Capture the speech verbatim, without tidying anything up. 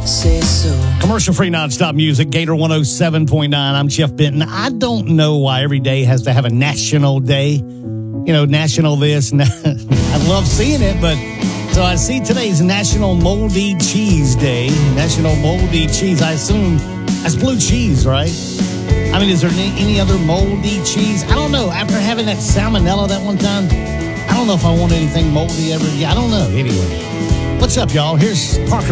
say so. Commercial-free nonstop music, Gator one oh seven point nine. I'm Jeff Benton. I don't know why every day has to have a national day. You know, national this. I love seeing it, but so I see today's National Moldy Cheese Day. National Moldy Cheese. I assume that's blue cheese, right? I mean, is there any, any other moldy cheese? I don't know. After having that salmonella that one time, I don't know if I want anything moldy ever again. I don't know. Anyway, what's up, y'all? Here's Parker